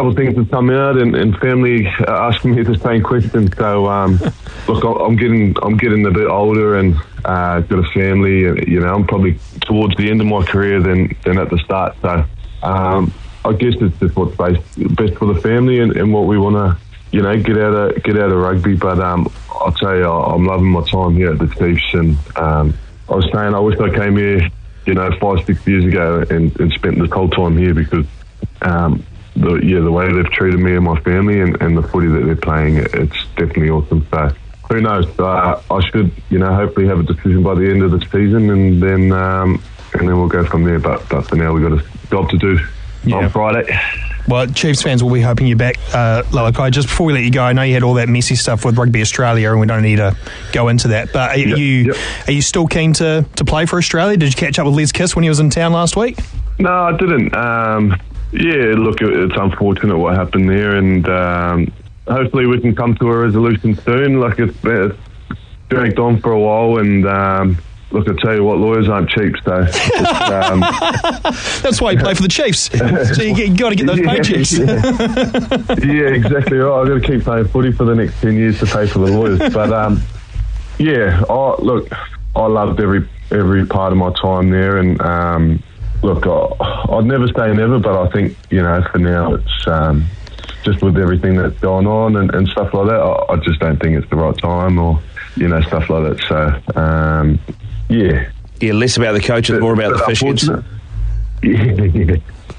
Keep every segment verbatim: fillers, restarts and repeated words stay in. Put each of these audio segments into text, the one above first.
couple of things have come out, and, and family are asking me the same question. So, um, look, I'm getting I'm getting a bit older, and uh, got a family, and you know, I'm probably towards the end of my career than than at the start. So, um, I guess it's just what's best best for the family, and, and what we want to, you know, get out of get out of rugby. But um, I'll tell you, I'm loving my time here at the Chiefs, and um, I was saying I wish I came here, you know, five six years ago, and, and spent this whole time here, because. Um, The, yeah, the way they've treated me and my family, and, and the footy that they're playing, it's definitely awesome. So who knows? Uh, I should, you know, hopefully have a decision by the end of the season, and then um, and then we'll go from there. But, but for now, we've got a job to do yeah. on Friday. Well, Chiefs fans will be hoping you're back, uh, Loakai. Just before we let you go, I know you had all that messy stuff with Rugby Australia, and we don't need to go into that. But are yep, you yep. are you still keen to, to play for Australia? Did you catch up with Les Kiss when he was in town last week? No, I didn't. Um, Yeah, look, it's unfortunate what happened there, and um, hopefully we can come to a resolution soon. Like, it's, it's dragged on for a while, and um, look, I tell you what, lawyers aren't cheap, so... Um, That's why you play for the Chiefs, so you, you got to get those yeah, paychecks. Yeah. yeah, exactly right. I've got to keep playing footy for the next ten years to pay for the lawyers. But, um, yeah, I, look, I loved every every part of my time there, and... Um, Look, I'd never say never, but I think, you know, for now it's um, just with everything that's going on and, and stuff like that, I, I just don't think it's the right time, or, you know, stuff like that. So, um, yeah. Yeah, less about the coaches, more about the fishers. Yeah, yeah.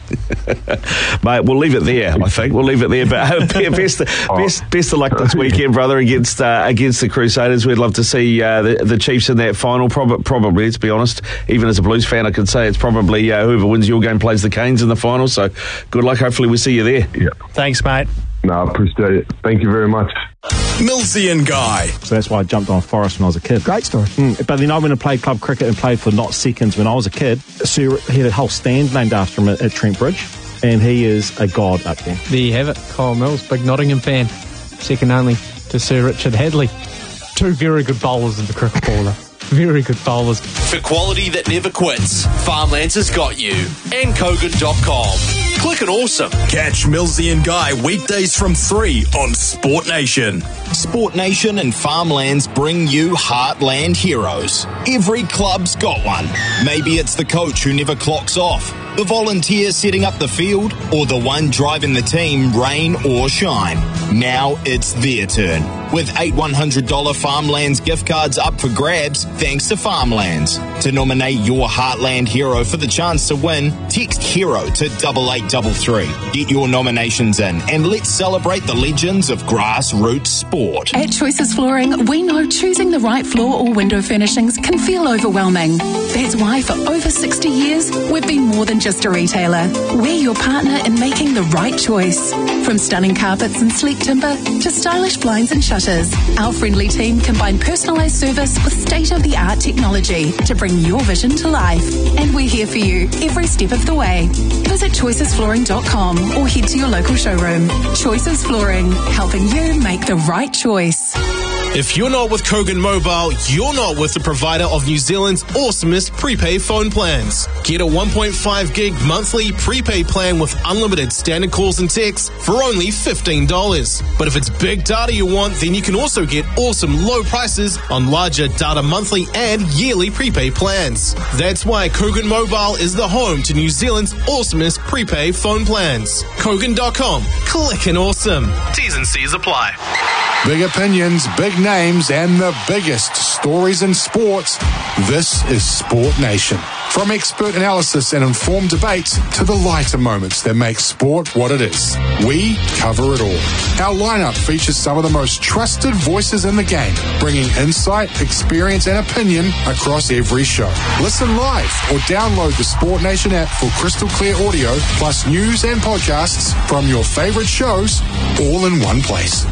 Mate, we'll leave it there. I think we'll leave it there. But uh, best, best, best of luck this weekend, brother, against uh, against the Crusaders. We'd love to see uh, the, the Chiefs in that final. Probably, probably, to be honest, even as a Blues fan, I could say it's probably uh, whoever wins your game plays the Canes in the final. So, good luck. Hopefully, we'll see you there. Yeah. Thanks, mate. No, I appreciate it. Thank you very much. Millsy and Guy. So that's why I jumped on Forest when I was a kid. Great story. Mm. But then I went and played club cricket and played for not seconds when I was a kid. Sir, he had a whole stand named after him at, at Trent Bridge, and he is a god up there. There you have it. Kyle Mills, big Nottingham fan, second only to Sir Richard Hadley. Two very good bowlers in the cricket baller. Very good bowlers. For quality that never quits, Farmlands has got you. And Kogan dot com. Click and awesome. Catch Millsy and Guy weekdays from three on Sport Nation. Sport Nation and Farmlands bring you Heartland heroes. Every club's got one. Maybe it's the coach who never clocks off, the volunteer setting up the field, or the one driving the team, rain or shine. Now it's their turn. With eight one hundred dollars Farmlands gift cards up for grabs, thanks to Farmlands. To nominate your Heartland hero for the chance to win, text HERO to double eight double three. Get your nominations in, and let's celebrate the legends of grassroots sport. At Choices Flooring, we know choosing the right floor or window furnishings can feel overwhelming. That's why for over sixty years, we've been more than just a retailer. We're your partner in making the right choice. From stunning carpets and sleek timber to stylish blinds and shutters, our friendly team combine personalised service with state-of-the-art technology to bring your vision to life. And we're here for you every step of the way. Visit choices flooring dot com or head to your local showroom. Choices Flooring, helping you make the right choice. If you're not with Kogan Mobile, you're not with the provider of New Zealand's awesomest prepaid phone plans. Get a one point five gig monthly prepaid plan with unlimited standard calls and texts for only fifteen dollars. But if it's big data you want, then you can also get awesome low prices on larger data monthly and yearly prepaid plans. That's why Kogan Mobile is the home to New Zealand's awesomest prepaid phone plans. Kogan dot com. Click and awesome. T's and C's apply. Big opinions, big names, and the biggest stories in sports. This is Sport Nation. From expert analysis and informed debates to the lighter moments that make sport what it is, we cover it all. Our lineup features some of the most trusted voices in the game, bringing insight, experience, and opinion across every show. Listen live or download the Sport Nation app for crystal clear audio, plus news and podcasts from your favorite shows, all in one place.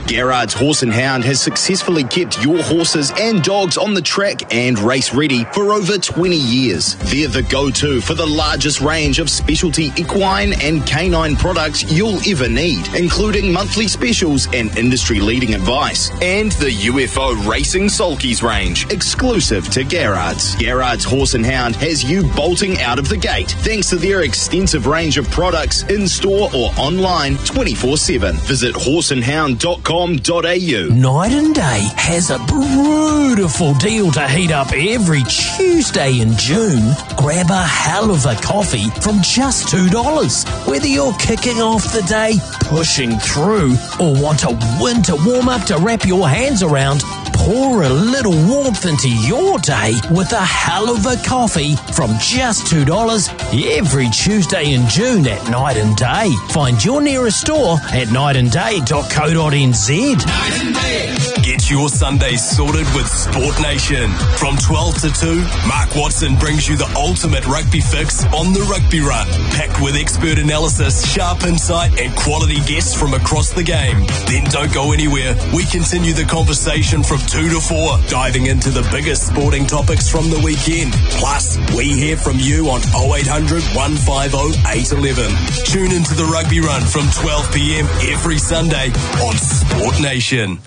Garrard's Horse and Hound has successfully kept your horses and dogs on the track and race ready for over twenty years. They're the go-to for the largest range of specialty equine and canine products you'll ever need, including monthly specials and industry-leading advice. And the U F O Racing Sulkies range, exclusive to Garrard's. Garrard's Horse and Hound has you bolting out of the gate thanks to their extensive range of products in-store or online twenty-four seven. Visit horse and hound dot com dot a u. Night and Day has a beautiful deal to heat up every Tuesday in June. Grab a hell of a coffee from just two dollars. Whether you're kicking off the day, pushing through, or want a winter warm-up to wrap your hands around, pour a little warmth into your day with a hell of a coffee from just two dollars every Tuesday in June at Night and Day. Find your nearest store at night and day dot co dot n z. Get your Sundays sorted with Sport Nation. From twelve to two, Mark Watson brings you the ultimate rugby fix on the Rugby Run. Packed with expert analysis, sharp insight and quality guests from across the game. Then don't go anywhere. We continue the conversation from two to four, diving into the biggest sporting topics from the weekend. Plus, we hear from you on oh eight hundred, one five oh, eight one one. Tune into the Rugby Run from twelve p m every Sunday on Sport Nation.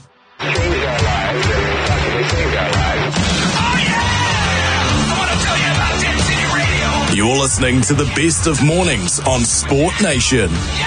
You're listening to the best of mornings on Sport Nation.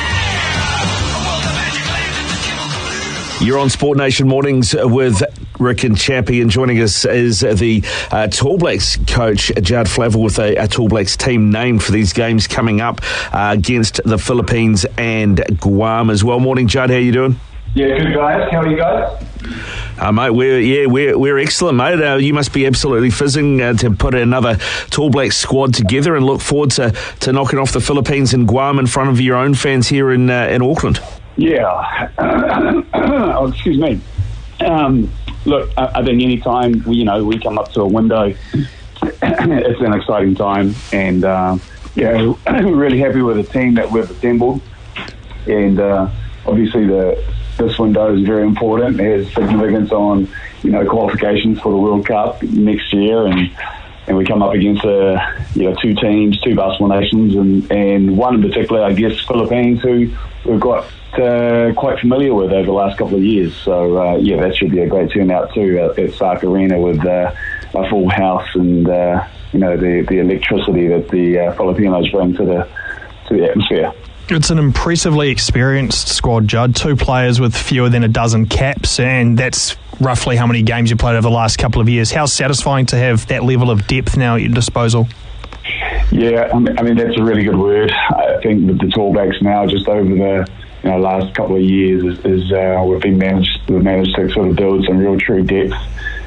You're on Sport Nation Mornings with Rick and Chappie, and joining us is the uh, Tall Blacks coach, Judd Flavel, with a, a Tall Blacks team named for these games coming up uh, against the Philippines and Guam as well. Morning, Judd. How you doing? Yeah, good guys. How are you guys? Uh, mate, we're yeah, we're we're excellent, mate. Uh, you must be absolutely fizzing uh, to put another Tall Blacks squad together, and look forward to, to knocking off the Philippines and Guam in front of your own fans here in uh, in Auckland. Yeah. oh, excuse me. Um, look, I, I think any time we, you know we come up to a window, it's an exciting time, and uh, yeah, we're really happy with the team that we've assembled, and uh, obviously the. This window is very important. There's significance on, you know, qualifications for the World Cup next year, and and we come up against uh, you know two teams, two basketball nations, and, and one in particular, I guess, Philippines, who we've got uh, quite familiar with over the last couple of years. So uh, yeah, that should be a great turnout too at, at Sark Arena with uh, a full house and uh, you know the the electricity that the uh, Filipinos bring to the to the atmosphere. It's an impressively experienced squad, Judd. Two players with fewer than a dozen caps, and that's roughly how many games you played over the last couple of years. How satisfying to have that level of depth now at your disposal? Yeah, I mean, I mean that's a really good word. I think with the Tall Blacks now, just over the you know, last couple of years, is, is uh, we've been managed we've managed to sort of build some real true depth.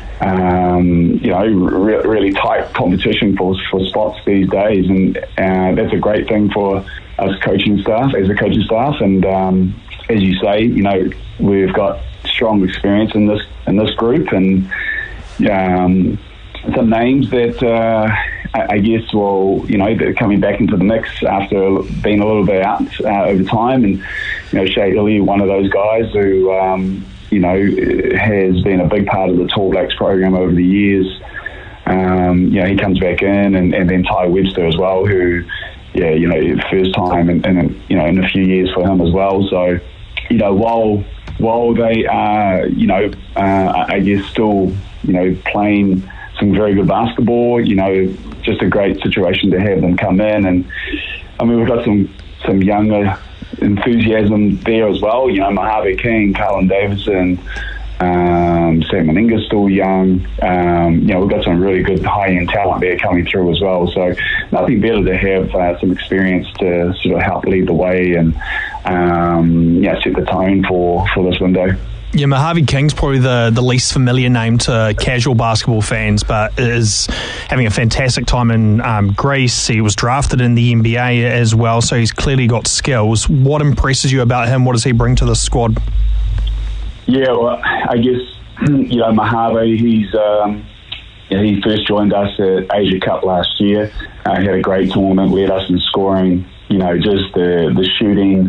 Um, you know, re- really tight competition for for spots these days, and uh, that's a great thing for us coaching staff, as a coaching staff. And um, as you say, you know, we've got strong experience in this in this group, and um, some names that uh, I, I guess will, you know, they're coming back into the mix after being a little bit out uh, over time. And you know, Shea Ili, one of those guys who. Um, you know, has been a big part of the Tall Blacks program over the years. Um, you know, he comes back in, and, and then Ty Webster as well, who, yeah, you know, first time in, in, you know, in a few years for him as well. So, you know, while while they are, you know, uh, I guess still, you know, playing some very good basketball, you know, just a great situation to have them come in. And, I mean, we've got some, some younger enthusiasm there as well. You know, Mojave King, Carlin Davidson, um, Sam Meninga's still young. Um, you know, we've got some really good high-end talent there coming through as well. So nothing better to have uh, some experience to sort of help lead the way and, um, yeah, set the tone for, for this window. Yeah, Mojave King's probably the, the least familiar name to casual basketball fans, but is having a fantastic time in um, Greece. He was drafted in the N B A as well, so he's clearly got skills. What impresses you about him? What does he bring to the squad? Yeah, well, I guess, you know, Mojave, he's... Um, Yeah, he first joined us at Asia Cup last year. Uh, he had a great tournament, led us in scoring, you know, just the, the shooting,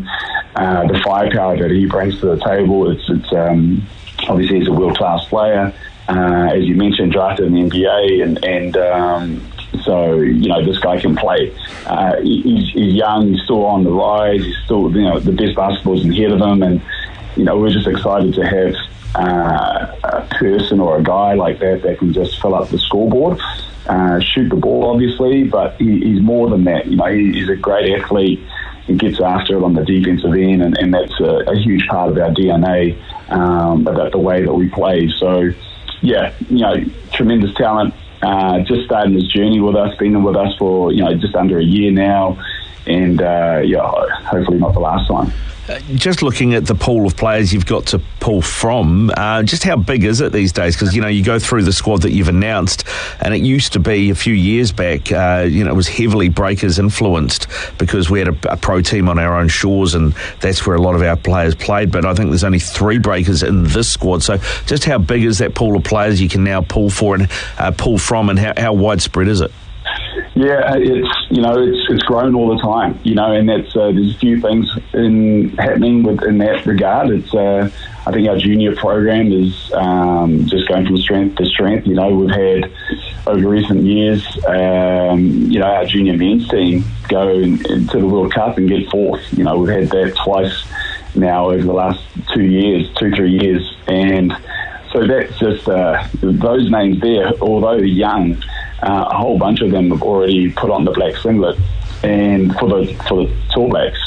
uh, the firepower that he brings to the table. It's, it's um, obviously he's a world-class player. Uh, as you mentioned, drafted in the N B A, and, and um, so, you know, this guy can play. Uh, he's, he's young, he's still on the rise, he's still, you know, the best basketball's ahead of him, and, you know, we're just excited to have uh, a person or a guy like that that can just fill up the scoreboard, uh, shoot the ball, obviously, but he, he's more than that. You know, he, he's a great athlete. He gets after it on the defensive end, and, and that's a, a huge part of our D N A, um, about the way that we play. So, yeah, you know, tremendous talent. Uh, just starting his journey with us, been with us for, you know, just under a year now, and uh, yeah, hopefully not the last time. Just looking at the pool of players you've got to pull from, uh, just how big is it these days? Because, you know, you go through the squad that you've announced, and it used to be a few years back, uh, you know, it was heavily Breakers influenced because we had a, a pro team on our own shores, and that's where a lot of our players played. But I think there's only three Breakers in this squad. So just how big is that pool of players you can now pull for and uh, pull from, and how, how widespread is it? Yeah, it's, you know, it's it's grown all the time, you know, and that's uh, there's a few things in happening with, in that regard. It's uh, I think our junior program is um, just going from strength to strength. You know, we've had over recent years, um, you know, our junior men's team go in, into the World Cup and get fourth. You know, we've had that twice now over the last two years, two three years, and so that's just uh, those names there. Although they're young. Uh, a whole bunch of them have already put on the black singlet, and for the for the Tall Blacks,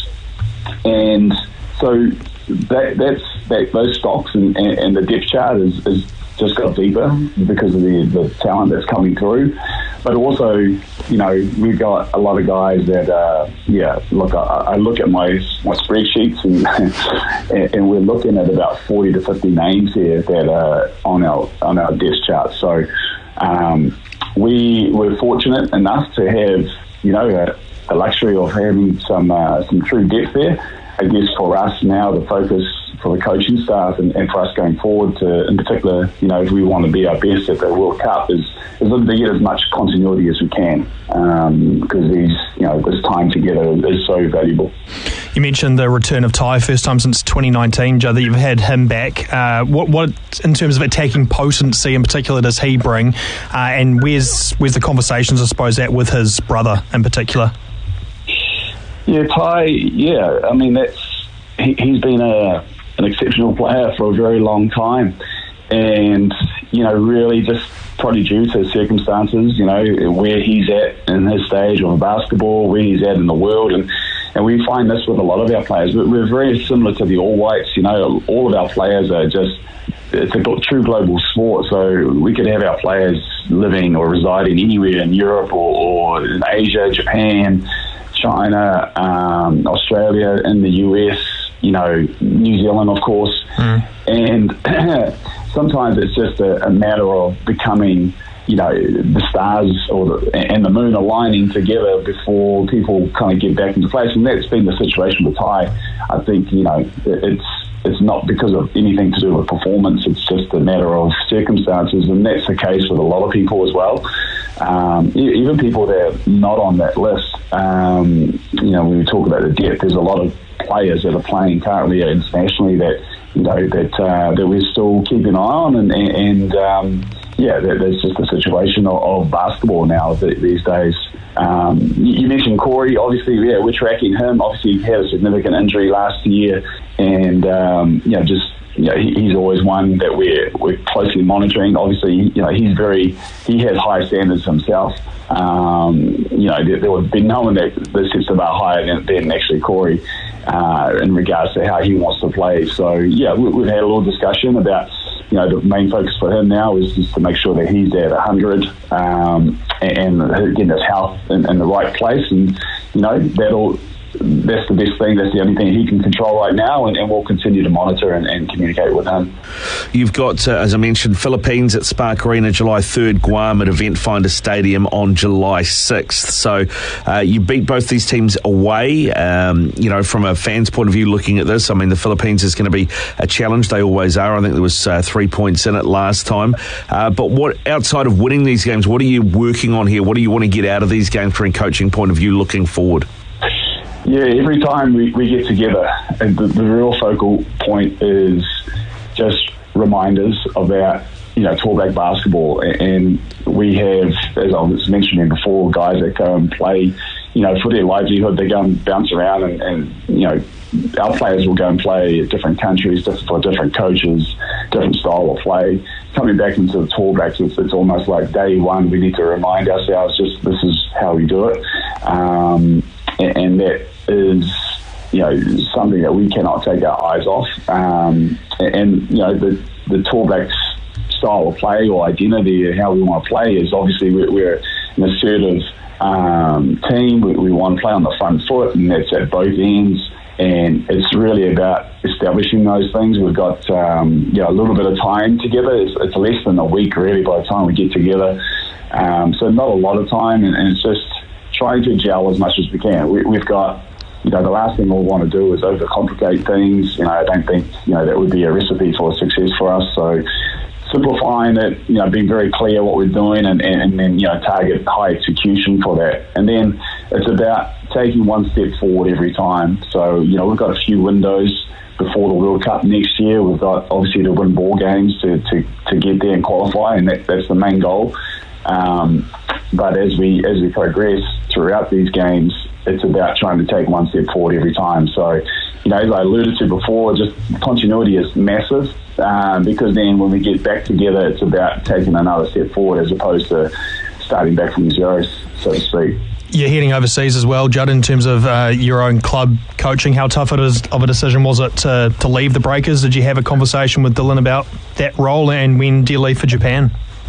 and so that that's that those stocks and, and, and the depth chart is, is just got deeper because of the, the talent that's coming through. But also, you know, we've got a lot of guys that, uh, yeah, look, I, I look at my my spreadsheets, and, and we're looking at about forty to fifty names here that are on our on our depth chart. So. Um, We were fortunate enough to have, you know, a, a luxury of having some uh, some true depth there. I guess for us now, the focus for the coaching staff and, and for us going forward, to, in particular, you know, if we want to be our best at the World Cup, is is to get as much continuity as we can, um, because these, you know, this time together is so valuable. You mentioned the return of Ty, first time since twenty nineteen, Joe, that you've had him back. Uh, what, what, in terms of attacking potency in particular, does he bring? Uh, and where's where's the conversations, I suppose, at with his brother in particular? Yeah, Ty, yeah, I mean, that's he, he's been a, an exceptional player for a very long time. And, you know, really just probably due to circumstances, you know, where he's at in his stage of basketball, where he's at in the world, and And we find this with a lot of our players. We're very similar to the All Whites. You know, all of our players are just, it's a true global sport. So we could have our players living or residing anywhere in Europe or, or in Asia, Japan, China, um, Australia, in the U S, you know, New Zealand, of course. Mm. And sometimes it's just a, a matter of becoming, you know, the stars or the, and the moon aligning together before people kind of get back into place. And that's been the situation with Ty. I think, you know, it's it's not because of anything to do with performance. It's just a matter of circumstances, and that's the case with a lot of people as well. Um, even people that are not on that list. Um, you know, when we talk about the depth, there's a lot of players that are playing currently internationally that, you know, that uh, that we're still keeping an eye on, and, and um, yeah, that's just the situation of, of basketball now these days. Um, you mentioned Corey, obviously, yeah, we're tracking him. Obviously, he had a significant injury last year, and um, you know, just you know, he, he's always one that we're we're closely monitoring. Obviously, you know, he's very he has high standards himself. Um, you know, there, there would be no one that, that sits about higher than, than actually Corey uh, in regards to how he wants to play. So yeah, we, we've had a little discussion about, you know, the main focus for him now is just to make sure that he's at one hundred um, and, and getting his health in, in the right place. And, you know, that'll, that's the best thing. That's the only thing he can control right now, and, and we'll continue to monitor and, and communicate with him. You've got, uh, as I mentioned, Philippines at Spark Arena July third, Guam at Event Finder Stadium on July sixth. So uh, you beat both these teams away. Um, you know, from a fan's point of view looking at this, I mean, the Philippines is going to be a challenge. They always are. I think there was uh, three points in it last time. Uh, but what outside of winning these games, what are you working on here? What do you want to get out of these games from a coaching point of view looking forward? Yeah, every time we, we get together, and the, the real focal point is just reminders about, you know, tallback basketball. And we have, as I was mentioning before, guys that go and play, you know, for their livelihood, they go and bounce around and, and you know, our players will go and play at different countries, for different coaches, different style of play. Coming back into the tallbacks, it's, it's almost like day one, we need to remind ourselves just this is how we do it. Um, and, and that is, you know, something that we cannot take our eyes off. Um, and, and, you know, the, the tallbacks style of play or identity, how we want to play is obviously we're, we're an assertive um, team. We, we want to play on the front foot, and that's at both ends. And it's really about establishing those things. We've got um, you know, a little bit of time together. It's, it's less than a week, really, by the time we get together. Um, so not a lot of time, and, and it's just trying to gel as much as we can. We, we've got, you know, the last thing we'll want to do is overcomplicate things. You know, I don't think, you know, that would be a recipe for success for us. So simplifying it, you know, being very clear what we're doing, and, and, and then, you know, target high execution for that. And then it's about taking one step forward every time. So, you know, we've got a few windows before the World Cup next year. We've got obviously to win ball games to, to, to get there and qualify, and that, that's the main goal. Um, but as we as we progress throughout these games, it's about trying to take one step forward every time. So, you know, as I alluded to before, just continuity is massive, um, because then when we get back together, it's about taking another step forward as opposed to starting back from zero, so to speak. You're heading overseas as well, Judd, in terms of uh, your own club coaching. How tough it is of a decision was it to, to leave the Breakers? Did you have a conversation with Dylan about that role, and when do you leave for Japan?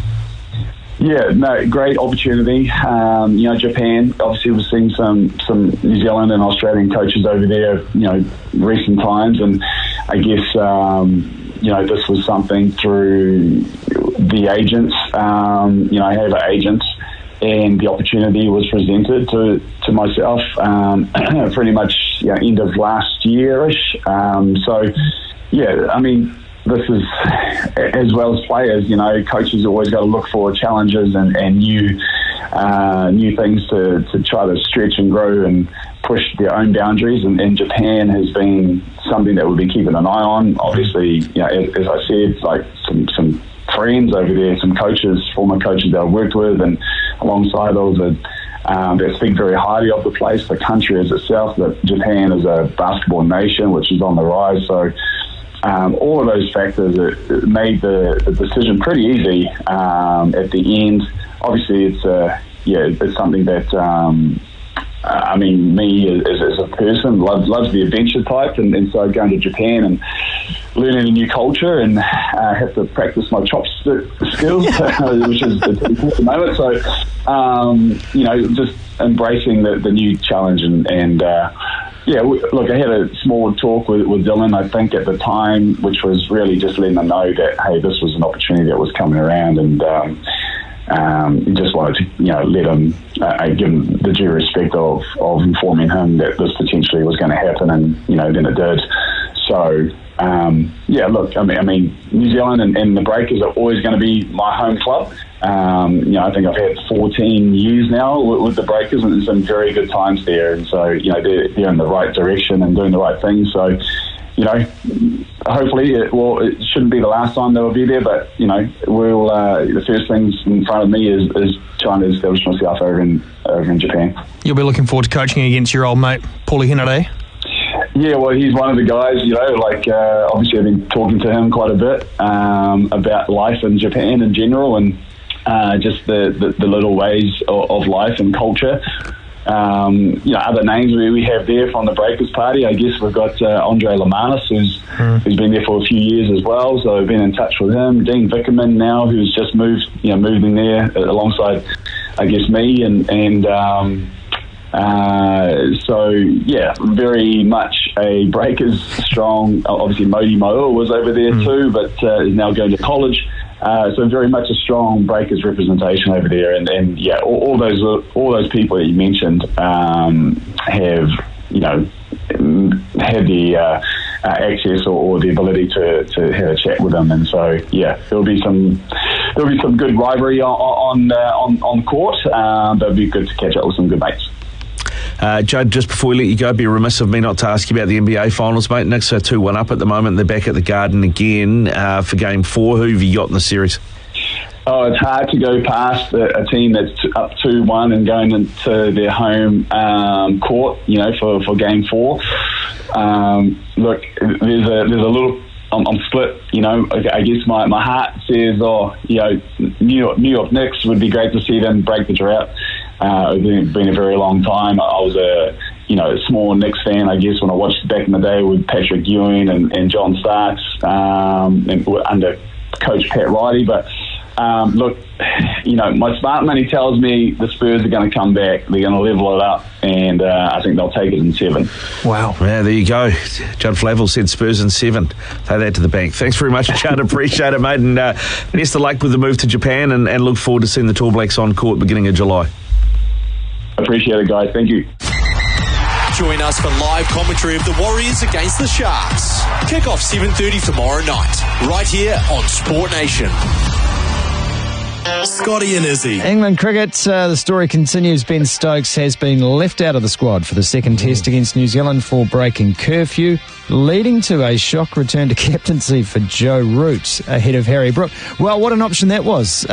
Yeah, no, great opportunity. Um, you know, Japan, obviously we've seen some, some New Zealand and Australian coaches over there, you know, recent times, and I guess, um, you know, this was something through the agents. Um, you know, I have agents, and the opportunity was presented to, to myself um, pretty much, you know, end of last year-ish. Um, so, yeah, I mean, this is, as well as players, you know, coaches always got to look for challenges and, and new uh, new things to, to try to stretch and grow and push their own boundaries. And, and Japan has been something that we've been keeping an eye on. Obviously, you know, as, as I said, like some, some friends over there, some coaches, former coaches that I've worked with, and alongside those that, um, that speak very highly of the place, the country as itself, that Japan is a basketball nation, which is on the rise. So um, all of those factors it, it made the, the decision pretty easy um, at the end. Obviously, it's uh, yeah, it's something that um, I mean, me as, as a person loves loves the adventure type, and, and so going to Japan and learning a new culture and uh, have to practice my chopstick skills, which is at the moment. So, um, you know, just embracing the, the new challenge and, and uh, yeah, look, I had a small talk with, with Dylan, I think, at the time, which was really just letting them know that, hey, this was an opportunity that was coming around, and um, um, just wanted to, you know, let him, uh, give him the due respect of, of informing him that this potentially was going to happen, and, you know, then it did. So, um, yeah, look, I mean, I mean, New Zealand and, and the Breakers are always going to be my home club. Um, you know, I think I've had fourteen years now with, with the Breakers, and some very good times there. And so, you know, they're, they're in the right direction and doing the right things. So, you know, hopefully, it, well, it shouldn't be the last time they'll be there, but, you know, we'll, uh, the first things in front of me is, is trying to establish myself over in, over in Japan. You'll be looking forward to coaching against your old mate, Paulie Henare? Yeah, well, he's one of the guys, you know, like, uh, obviously I've been talking to him quite a bit um, about life in Japan in general, and uh, just the, the, the little ways of, of life and culture. Um, you know, other names we, we have there from the Breakers party, I guess we've got uh, Andre Lamanis, who's mm. who's been there for a few years as well, so I've been in touch with him. Dean Vickerman now, who's just moved, you know, moved in there alongside, I guess, me, and, and um, Uh, so, yeah, very much a Breakers strong. Obviously, Modi Moa was over there mm. too, but uh, is now going to college. Uh, so very much a strong Breakers representation over there. And, and yeah, all, all those all those people that you mentioned um, have, you know, had the uh, uh, access or, or the ability to, to have a chat with them. And so, yeah, there'll be some there'll be some good rivalry on on uh, on, on court. Uh, but it'll be good to catch up with some good mates. Uh, Judd, just before we let you go, it'd be remiss of me not to ask you about the N B A finals, mate. Knicks are two one up at the moment. They're back at the Garden again uh, for game four. Who have you got in the series? Oh, it's hard to go past a, a team that's t- up two one and going into their home um, court, you know, for, for game four. Um, look, there's a there's a little. I'm, I'm split, you know. I guess my, my heart says, oh, you know, New York, New York Knicks would be great to see them break the drought. Uh, it's been, been a very long time. I was a you know small Knicks fan, I guess, when I watched back in the day with Patrick Ewing and, and John Starks um, and under Coach Pat Riley, but. Um, look, you know, my smart money tells me the Spurs are going to come back. They're going to level it up, and uh, I think they'll take it in seven. Wow. Yeah, there you go. Judd Flavel said Spurs in seven. Play that to the bank. Thanks very much, Judd. Appreciate it, mate. And uh, best of luck with the move to Japan, and, and look forward to seeing the Tall Blacks on court beginning of July. Appreciate it, guys. Thank you. Join us for live commentary of the Warriors against the Sharks. Kick off seven thirty tomorrow night, right here on Sport Nation. Scotty and Izzy. England cricket, uh, the story continues. Ben Stokes has been left out of the squad for the second test against New Zealand for breaking curfew, leading to a shock return to captaincy for Joe Root ahead of Harry Brook. Well, what an option that was.